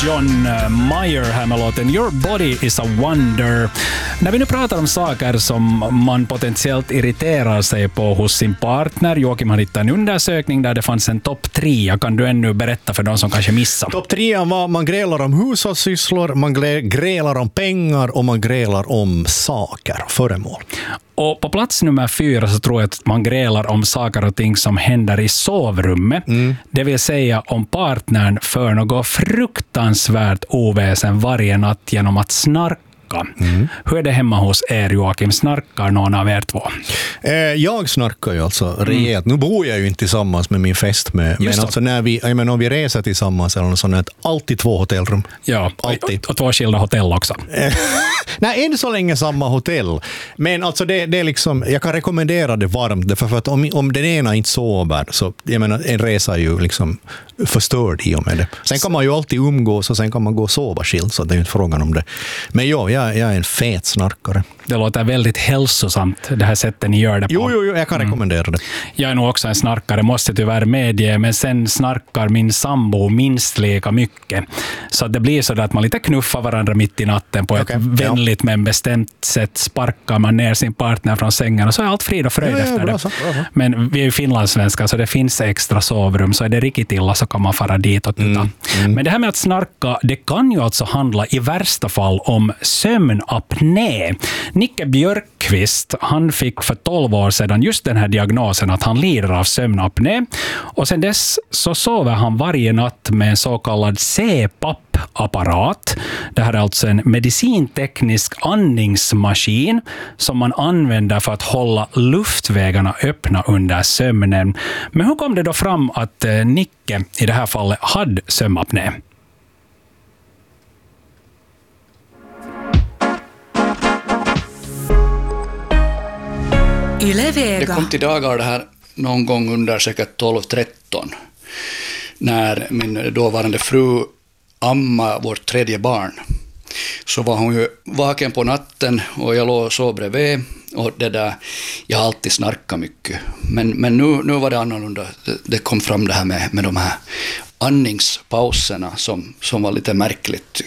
John Mayer här med låten Your Body is a Wonder. När vi nu pratar om saker som man potentiellt irriterar sig på hos sin partner, Joakim har hittat en undersökning där det fanns en topp 3. Kan du ännu berätta för de som kanske missar? Topp 3 var man grälar om hushållssysslor, man grälar om pengar och man grälar om saker, föremål. Och på plats nummer 4 så tror jag att man grälar om saker och ting som händer i sovrummet. Det vill säga om partnern för något fruktansvärt oväsen varje natt genom att snarka. Hur är det hemma hos er, Joakim? Snarkar någon av er två? Jag snarkar ju alltså rejält. Nu bor jag ju inte tillsammans med min fästmö. Men alltså om vi reser tillsammans eller något sånt, alltid 2 hotellrum. Ja, alltid. Och 2 skilda hotell också. Nej, än så länge samma hotell. Men alltså det är liksom, jag kan rekommendera det varmt. För att om den ena inte sover, så jag menar, en resa är ju liksom förstörd i och med det. Sen kan man ju alltid umgås och sen kan man gå och sova skilt, så det är ju inte frågan om det. Men jag är en fet snarkare. Det låter väldigt hälsosamt, det här sättet ni gör det på. Jo, jag kan rekommendera det. Jag är nog också en snarkare, måste tyvärr medge, men sen snarkar min sambo minst lika mycket. Så det blir så att man lite knuffar varandra mitt i natten på ett vänligt men bestämt sätt. Sparkar man ner sin partner från sängen och så är allt frid och fröjd efter det. Så. Men vi är ju finlandssvenskar, så det finns extra sovrum, så är det riktigt illa så kan man fara dit och titta. Men det här med att snarka, det kan ju alltså handla i värsta fall om sömnapné. Nicke Björkqvist, han fick för 12 år sedan just den här diagnosen att han lider av sömnapné. Och sen dess så sover han varje natt med en så kallad CPAP-apparat. Det här är alltså en medicinteknisk andningsmaskin som man använder för att hålla luftvägarna öppna under sömnen. Men hur kom det då fram att Nicke i det här fallet hade sömnapné? Det kom till dagar det här någon gång under säkert 12-13 när min dåvarande fru amma vårt 3:e barn. Så var hon ju vaken på natten och jag låg och sov bredvid och jag har alltid snarkat mycket. Men nu var det annorlunda. Det kom fram det här med de här andningspauserna som var lite märkligt.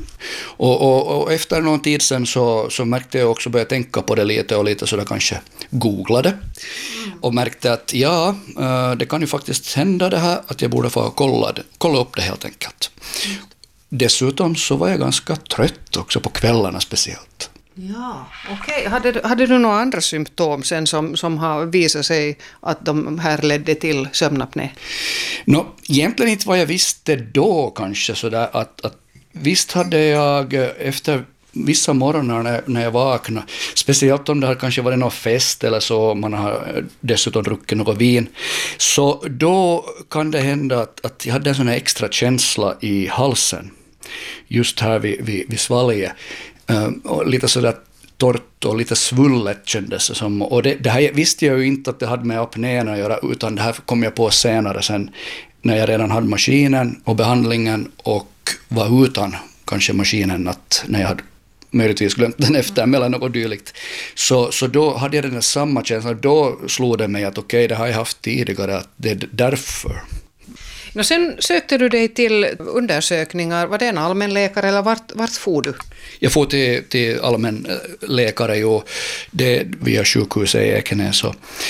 Och efter någon tid sen så märkte jag också, började tänka på det lite och lite så där kanske googlade och märkte att det kan ju faktiskt hända det här att jag borde få kolla upp det helt enkelt. Dessutom så var jag ganska trött också på kvällarna speciellt. Ja, okej. Hade du några andra symptom sen som har visat sig att de här ledde till sömnapné? Egentligen inte vad jag visste då kanske sådär att visst hade jag efter vissa morgnar när jag vaknade, speciellt om det har kanske varit någon fest eller så, man har dessutom druckit något vin, så då kan det hända att jag hade en sån här extra känsla i halsen, just här vid svalget, och lite sådär torrt och lite svullet kändes det som. Och det här visste jag ju inte att det hade med apnén att göra, utan det här kom jag på senare sen när jag redan hade maskinen och behandlingen och var utan kanske maskinen, att när jag hade möjligtvis glömt den efter eller något dylikt. Så då hade jag den där samma känsla. Då slog det mig att okej, det har jag haft tidigare, att det är därför. Sen sökte du dig till undersökningar. Var det en allmänläkare eller vart for du? Jag får till allmänläkare och det via sjukhuset i Ekenäs.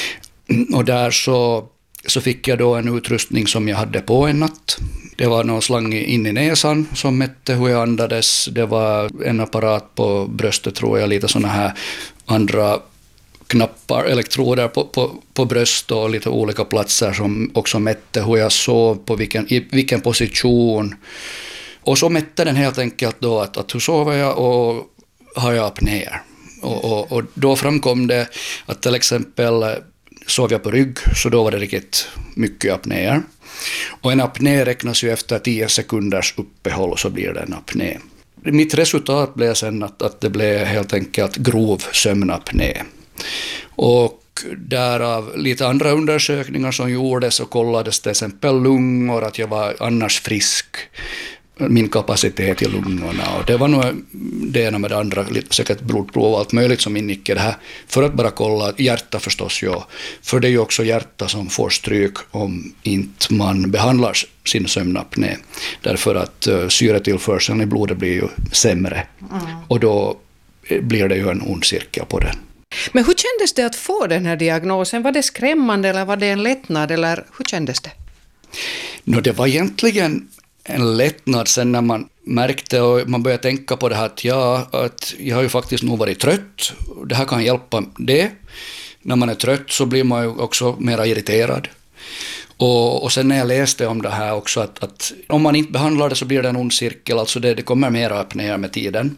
Och där så fick jag då en utrustning som jag hade på en natt. Det var någon slang in i näsan som mätte hur jag andades. Det var en apparat på bröstet, tror jag, lite såna här andra knappar, elektroder på bröst och lite olika platser som också mätte hur jag sov, i vilken position. Och så mätte den helt enkelt då att hur sover jag och har jag apnéer. Och då framkom det att till exempel sov jag på rygg, så då var det riktigt mycket apnéer. Och en apné räknas ju efter 10 sekunders uppehåll, så blir det en apné. Mitt resultat blev sen att det blev helt enkelt grov sömnapné. Och därav lite andra undersökningar som gjordes och kollades till exempel lungor, att jag var annars frisk. min kapacitet i lungorna. Och det var nog det ena med det andra, säkert blodprov och allt möjligt som ingick i det här. För att bara kolla, hjärta förstås, ja. För det är ju också hjärta som får stryk om inte man behandlar sin sömnapné. Därför att syretillförseln i blodet blir ju sämre. Och då blir det ju en ond cirkel på den. Men hur kändes det att få den här diagnosen? Var det skrämmande eller var det en lättnad? Eller hur kändes det? Det var egentligen en lättnad sen när man märkte och man började tänka på det här att jag har ju faktiskt nog varit trött. Det här kan hjälpa det. När man är trött så blir man ju också mer irriterad. Och sen när jag läste om det här också att om man inte behandlar det så blir det en ond cirkel, alltså det kommer mer apnéer med tiden.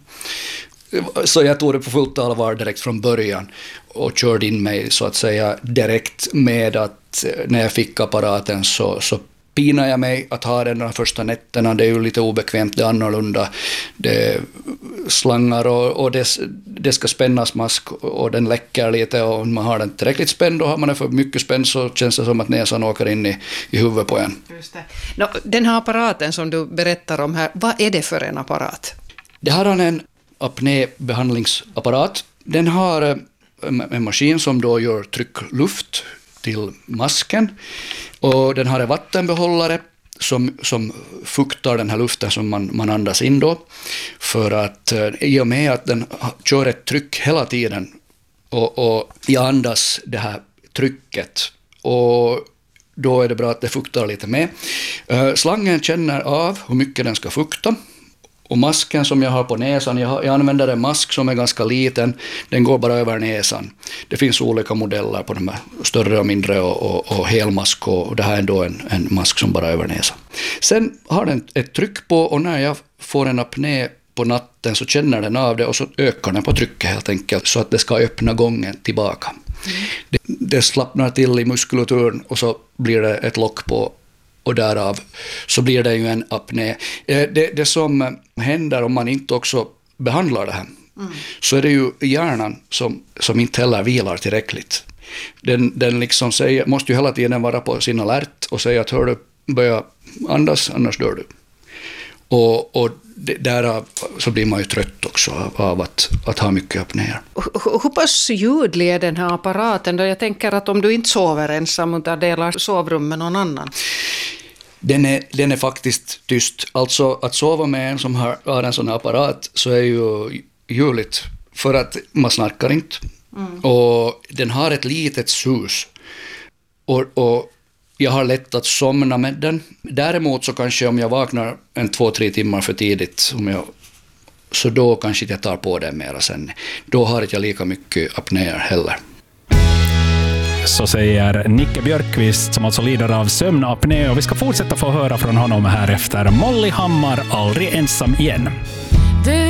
Så jag tog det på fullt allvar direkt från början och körde in mig så att säga direkt med att när jag fick apparaten så pinar jag mig att ha den de första nätterna. Det är ju lite obekvämt, det är annorlunda. Det är slangar och det ska spännas mask och den läcker lite och om man har den tillräckligt spänd och har man den för mycket spänd så känns det som att näsan åker in i huvudet på en. Just det. Den här apparaten som du berättar om här, vad är det för en apparat? Det här är en apnébehandlingsapparat. Den har en maskin som då gör tryckluft till masken och den har en vattenbehållare som fuktar den här luften som man andas in då, för att i och med att den kör ett tryck hela tiden och jag andas det här trycket och då är det bra att det fuktar lite med. Slangen känner av hur mycket den ska fukta. Och masken som jag har på näsan, jag använder en mask som är ganska liten, den går bara över näsan. Det finns olika modeller på de här större och mindre och helmask och det här är då en mask som bara över näsan. Sen har den ett tryck på och när jag får en apné på natten så känner den av det och så ökar den på trycket helt enkelt så att det ska öppna gången tillbaka. Det slappnar till i muskulaturen och så blir det ett lock på. Och därav så blir det ju en apné. Det som händer om man inte också behandlar det här så är det ju hjärnan som inte heller vilar tillräckligt. Den liksom måste ju hela tiden vara på sin alert och säga att hör du, börja andas annars dör du. Och därav så blir man ju trött också av att ha mycket apnéer. Hur pass ljudlig är den här apparaten då? Jag tänker att om du inte sover ensam utan delar sovrum med någon annan. Den är faktiskt tyst. Alltså att sova med en som har en sån här apparat så är ju ljudligt för att man snarkar inte. Och den har ett litet sus. Och jag har lätt att somna med den. Däremot så kanske om jag vaknar 2-3 timmar för tidigt så då kanske jag tar på den mera sen. Då har inte jag lika mycket apnéer heller. Så säger Nicke Björkqvist som alltså lider av sömnapné och vi ska fortsätta få höra från honom här efter Molly Hammar, Aldrig ensam igen.